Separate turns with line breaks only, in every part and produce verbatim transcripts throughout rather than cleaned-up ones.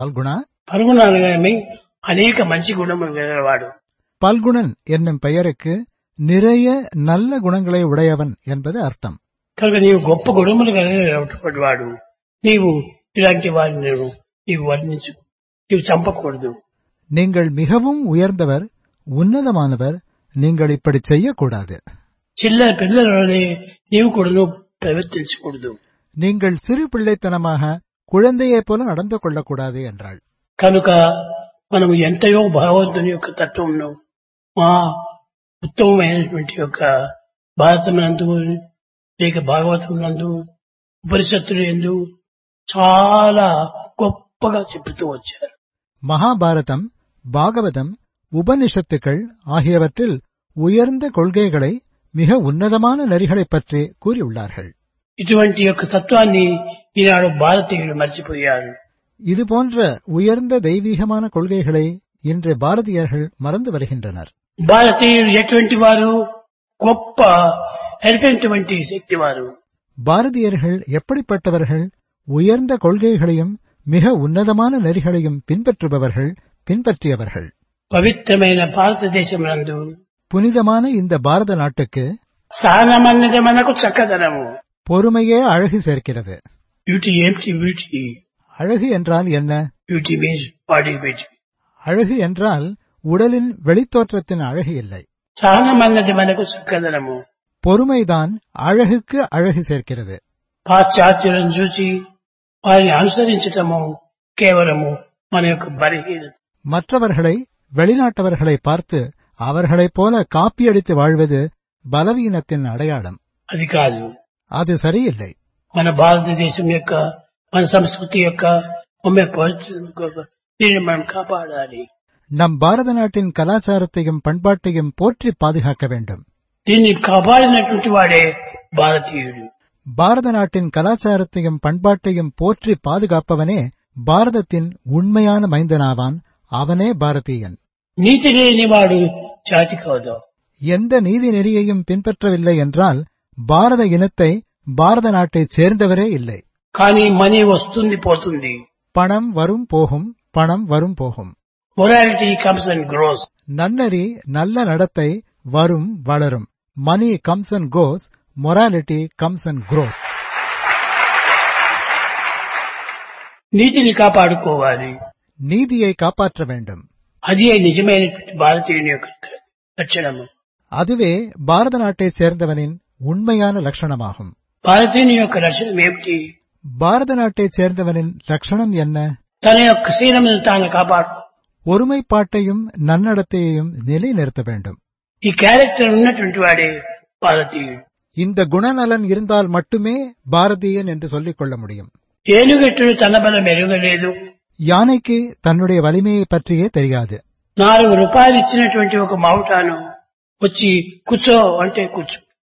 பல்குணா
பல்குணானமே அநேக మంచి குணங்கள் நிறைவாடு.
பல்குணன் என்னும் பெயருக்கு நிறைய நல்ல குணங்களை உடையவன் என்பது அர்த்தம்.
కనుక నీవు గొప్ప గుణములు కలిగినటువంటి వాడు. నీవు ఇలాంటి వారిని నీవు వర్ణించు, నీవు చంపకూడదు.
நீங்கள் மிகவும் உயர்ந்தவர், உன்னதமானவர், நீங்கள் இப்படி செய்யக்கூடாது.
చిల్ల పిల్లలనే నీవు కూడా ప్రవర్తించకూడదు.
நீங்கள் சிறு பிள்ளைத்தனமாக குழந்தையைப் போல நடந்து கொள்ளக்கூடாது என்றாள்.
కనుక మనము ఎంతయో భగవంతుని యొక్క తత్వంను మా ఉత్తమమైనటువంటి యొక్క భారతమునందు లేక భాగవతమునందు ఉపనిషత్తులు ఎందు చాలా గొప్పగా చెబుతూ వచ్చారు.
மகாபாரதம், பாகவதம், உபனிஷத்துக்கள் ஆகியவற்றில் உயர்ந்த கொள்கைகளை, மிக உன்னதமான நெறிகளைப் பற்றி கூறியுள்ளார்கள்.
ఇటువంటి యొక్క తత్వాన్ని ఈనాడు భారతీయులు మర్చిపోయారు.
இதுபோன்ற உயர்ந்த தெய்வீகமான கொள்கைகளை இன்று பாரதியர்கள் மறந்து வருகின்றனர்.
భారతీయులు ఎటువంటి వారు? గొప్ప ఎటువంటి శక్తి వారు.
பாரதியர்கள் எப்படிப்பட்டவர்கள்? உயர்ந்த கொள்கைகளையும் மிக உன்னதமான நெறிகளையும் பின்பற்றுபவர்கள், பின்பற்றியவர்கள்.
పవిత్రమైన భారతదేశమునందు
புனிதமான இந்த பாரத நாட்டுக்கு
సహనమన్నది మనకు చక్కదనము.
பொறுமையே அழகு சேர்க்கிறது.
బ్యూటీ ఏమిటి? బ్యూటీ
அழகு என்றால் என்ன?
Beauty means body beauty.
அழகு என்றால் உடலின் வெளித்தோற்றத்தின் அழகு இல்லை.
సహనమన్నది మనకు చక్కదనము.
பொறுமைதான் அழகுக்கு அழகு சேர்க்கிறது.
పాశ్చాత్యులను చూసి వారిని అనుసరించటము కేవలము మన యొక్క బలహీనత.
மற்றவர்களை, வெளிநாட்டவர்களை பார்த்து அவர்களைப் போல காப்பியடித்து வாழ்வது பலவீனத்தின் அடையாளம்.
అది కాదు.
அது சரியில்லை.
మన భారతదేశం యొక్క, మన సంస్కృతి యొక్క దీన్ని మనం కాపాడాలి.
நம் பாரத நாட்டின் கலாச்சாரத்தையும் பண்பாட்டையும் போற்றி பாதுகாக்க வேண்டும்.
దీన్ని కాపాడినటువంటి వాడే భారతీయుడు.
பாரத நாட்டின் கலாச்சாரத்தையும் பண்பாட்டையும் போற்றி பாதுகாப்பவனே பாரதத்தின் உண்மையான மைந்தனாவான். அவனே பாரதீயன்.
నీతి లేని వాడు జాతి కాదు.
எந்த நீதி நெறியையும் பின்பற்றவில்லை என்றால் பாரத இனத்தை, பாரத நாட்டைச் சேர்ந்தவரே இல்லை.
కానీ మనీ వస్తుంది పోతుంది.
பணம் வரும் போகும், பணம் வரும் போகும்.
Morality comes and grows.
நன்னறி, நல்ல நடத்தை வரும், வளரும். மணி comes and cos, morality comes and cross.
నీతిని కాపాడుకోవాలి.
நீதியை காப்பாற்ற வேண்டும்.
అదే నిజమైనటువంటి భారతీయుని యొక్క లక్షణము.
அதுவே பாரத நாட்டைச் சேர்ந்தவனின் உண்மையான லட்சணமாகும்.
భారతీయుని యొక్క లక్షణం ఏమిటి?
பாரத நாட்டைச் சேர்ந்தவனின் லட்சணம் என்ன?
తన యొక్క శీలమును తాను కాపాడు.
ஒருமைப்பாட்டையும் நன்னடத்தையையும் நிலைநிறுத்த வேண்டும்.
ఈ క్యారెక్టర్ ఉన్నటువంటి వాడే భారతీయుడు.
இந்த குணநலன் இருந்தால் மட்டுமே பாரதீயன் என்று சொல்லிக் கொள்ள முடியும்.
ఏనుగెట్టుడు తన బలం ఎరుగలేదు.
யானைக்கு தன்னுடைய வலிமையை பற்றியே தெரியாது.
నాలుగు రూపాయలు ఇచ్చినటువంటి ఒక మావుటాను వచ్చి కూర్చో అంటే కూర్చో.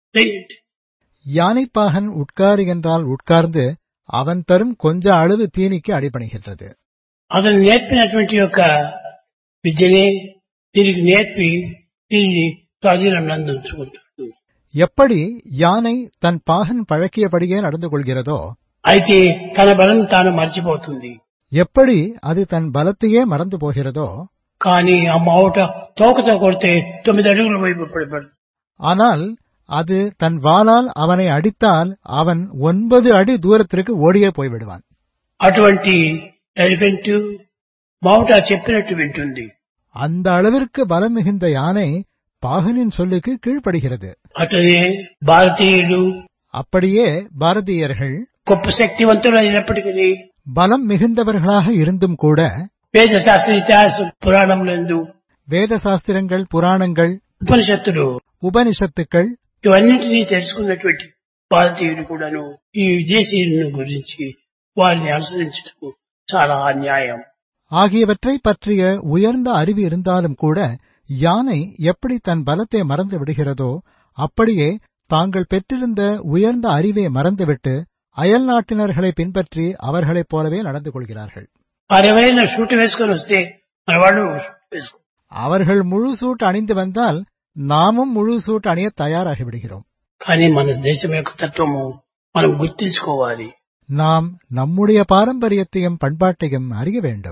யானைப்பாகன் உட்காரு என்றால் உட்கார்ந்து அவன் தரும் கொஞ்ச அளவு தீனிக்கு அடிபணிகின்றது.
అతను నేర్పినటువంటి యొక్క విద్యనే తిరిగి నేర్పి తిరిగి స్వాధీనం నందుకుంటాడు.
எப்படி யானை தன் பாகன் பழக்கியபடியே நடந்து கொள்கிறதோ,
అయితే తన బలం తాను మర్చిపోతుంది.
எப்படி அது தன் பலத்தையே மறந்து போகிறதோ,
కానీ ఆ మావుట తోకతో కొడితే తొమ్మిది అడుగుల వైపు పడిపడు.
ஆனால் அது தன் வாளால் அவனை அடித்தால் அவன் ஒன்பது அடி தூரத்திற்கு ஓடியே போய்விடுவான்.
అటువంటి ఎలిఫెంట్ మావుట చెప్పినట్టు వింటుంది.
அந்த அளவிற்கு பலம் மிகுந்த யானை பாகனின் சொல்லுக்கு கீழ்ப்படுகிறது.
అతనే భారతీయులు.
அப்படியே பாரதியர்கள்
గొప్ప శక్తివంతులు అయినప్పటికీ
பலம் மிகுந்தவர்களாக இருந்தும் கூட
వేద శాస్త్ర ఇతిహాస పురాణములందు,
வேத சாஸ்திரங்கள், புராணங்கள்,
ఉపనిషత్తులు,
உபனிஷத்துக்கள்
ఇవన్నింటినీ తెలుసుకున్నటువంటి భారతీయులు కూడాను ఈ విదేశీయులను గురించి వారిని అనుసరించటం చాలా అన్యాయం.
ஆகியவற்றை பற்றிய உயர்ந்த அறிவு இருந்தாலும் கூட யானை எப்படி தன் பலத்தை மறந்து விடுகிறதோ அப்படியே தாங்கள் பெற்றிருந்த உயர்ந்த அறிவை மறந்துவிட்டு அயல் நாட்டினர்களை பின்பற்றி அவர்களைப் போலவே நடந்து கொள்கிறார்கள்.
ఎవరైనా షూట్ వేసుకొని వస్తే మన వాళ్ళు వేసుకో.
அவர்கள் முழு சூட் அணிந்து வந்தால் நாமும் முழு சூட் அணிய தயாராகி விடுகிறோம்.
కానీ మన దేశం యొక్క తత్వము మనం గుర్తించుకోవాలి.
நாம் நம்முடைய பாரம்பரியத்தையும் பண்பாட்டையும் அறிய வேண்டும்.